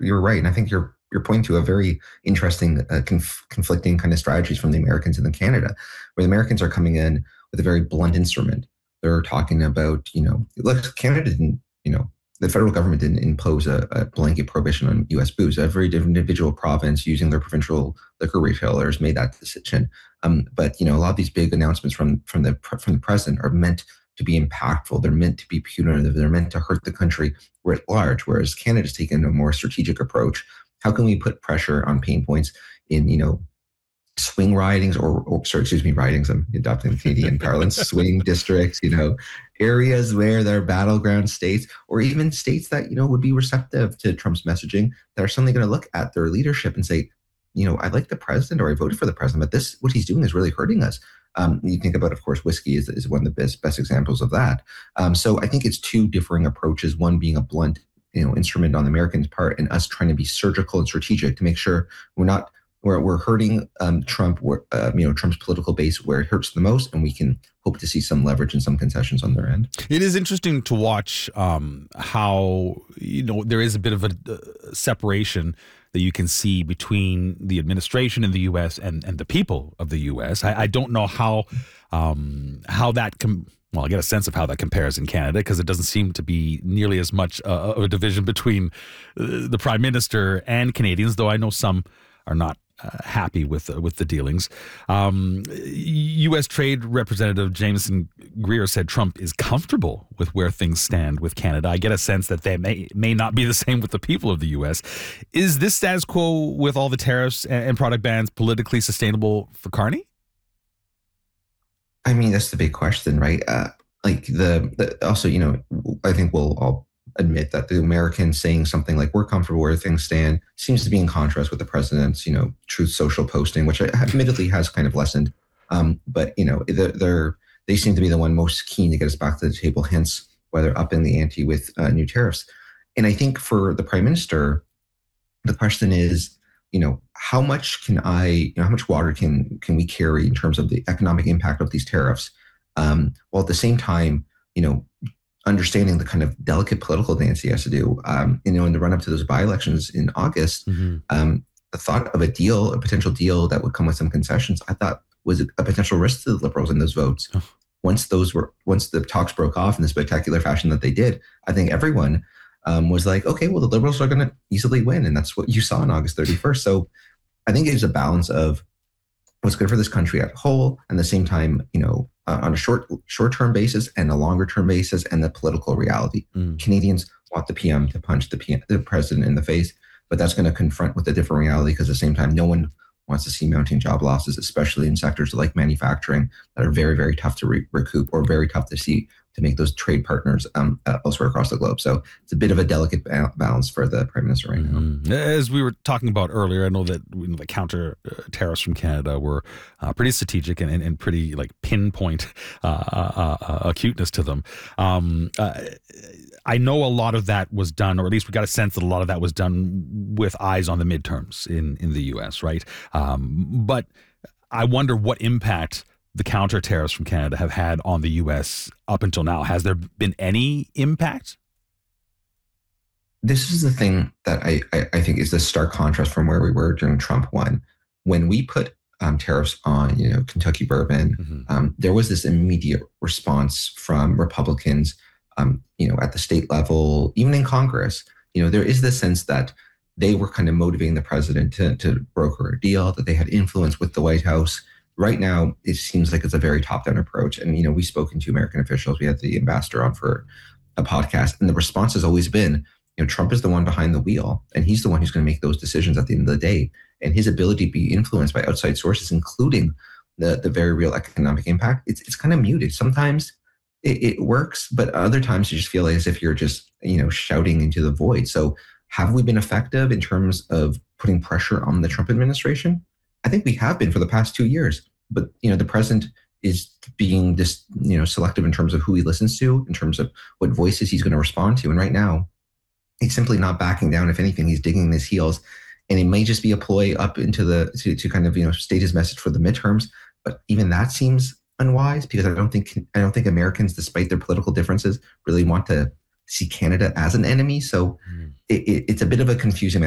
you're right, and I think you're pointing to a very interesting conflicting kind of strategies from the Americans and the Canada, where the Americans are coming in with a very blunt instrument. They're talking about, look, Canada didn't, the federal government didn't impose a blanket prohibition on U.S. booze. Every individual province, using their provincial liquor retailers, made that decision. But a lot of these big announcements from the president are meant to be impactful. They're meant to be punitive. They're meant to hurt the country writ large. Whereas Canada's taken a more strategic approach. How can we put pressure on pain points in swing ridings ridings, I'm adopting Canadian parlance, swing districts, areas where they're battleground states, or even states that, would be receptive to Trump's messaging, that are suddenly going to look at their leadership and say, I like the president, or I voted for the president, but what he's doing is really hurting us. You think about, of course, whiskey is one of the best examples of that. So I think it's two differing approaches, one being a blunt, instrument on the Americans' part, and us trying to be surgical and strategic to make sure we're hurting Trump, Trump's political base where it hurts the most, and we can hope to see some leverage and some concessions on their end. It is interesting to watch how there is a bit of a separation that you can see between the administration in the U.S. and the people of the U.S. I don't know how that well, I get a sense of how that compares in Canada, because it doesn't seem to be nearly as much of a division between the Prime Minister and Canadians, though I know some are not happy with the dealings. U.S. Trade Representative Jameson Greer said Trump is comfortable with where things stand with Canada. I get a sense that they may not be the same with the people of the U.S. Is this status quo with all the tariffs and product bans politically sustainable for Carney? I mean, that's the big question, right? Also, I think we'll all admit that the Americans saying something like "we're comfortable where things stand" seems to be in contrast with the president's, Truth Social posting, which admittedly has kind of lessened. But they seem to be the one most keen to get us back to the table. Hence, why they're upping the ante with new tariffs. And I think for the prime minister, the question is, how much how much water can we carry in terms of the economic impact of these tariffs, while at the same time, understanding the kind of delicate political dance he has to do, in the run up to those by-elections in August. Mm-hmm. The thought of a potential deal that would come with some concessions, I thought was a potential risk to the Liberals in those votes. Oh. Once the talks broke off in the spectacular fashion that they did, I think everyone was like, okay, well, the Liberals are going to easily win. And that's what you saw on August 31st. So I think it's a balance of what's good for this country as a whole, and at the same time, on a short-term basis and a longer-term basis, and the political reality. Mm. Canadians want the PM to punch the president in the face, but that's going to confront with a different reality, because at the same time, no one wants to see mounting job losses, especially in sectors like manufacturing that are very, very tough to recoup, or very tough to make those trade partners elsewhere across the globe. So it's a bit of a delicate balance for the Prime Minister right now. As we were talking about earlier, I know that the counter tariffs from Canada were pretty strategic and pretty pinpoint acuteness to them. I know a lot of that was done, or at least we got a sense that a lot of that was done with eyes on the midterms in the U.S., right? But I wonder what impact the counter tariffs from Canada have had on the U.S. up until now. Has there been any impact? This is the thing that I think is the stark contrast from where we were during Trump 1. When we put tariffs on, Kentucky bourbon, mm-hmm. There was this immediate response from Republicans, at the state level, even in Congress. There is this sense that they were kind of motivating the president to broker a deal, that they had influence with the White House. Right now, it seems like it's a very top-down approach. And, we've spoken to American officials. We had the ambassador on for a podcast, and the response has always been, Trump is the one behind the wheel, and he's the one who's going to make those decisions at the end of the day. And his ability to be influenced by outside sources, including the very real economic impact, it's kind of muted. Sometimes it works, but other times you just feel as if you're just, shouting into the void. So have we been effective in terms of putting pressure on the Trump administration? I think we have been for the past 2 years, but the president is being this selective in terms of who he listens to, in terms of what voices he's going to respond to. And right now, he's simply not backing down. If anything, he's digging in his heels, and it may just be a ploy up into to kind of state his message for the midterms. But even that seems unwise, because I don't think Americans, despite their political differences, really want to see Canada as an enemy. So it's a bit of a confusing